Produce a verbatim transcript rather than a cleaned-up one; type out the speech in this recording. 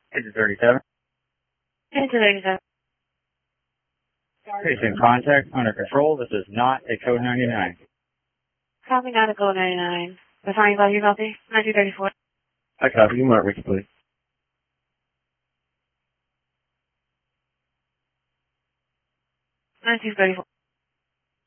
Agent thirty-seven. Agent thirty-seven. Patient contact under control. This is not a code ninety-nine. Copy, not a code ninety-nine. Defining by you, copy. nineteen thirty-four. I copy. You mark Ricky, please. nineteen thirty-four.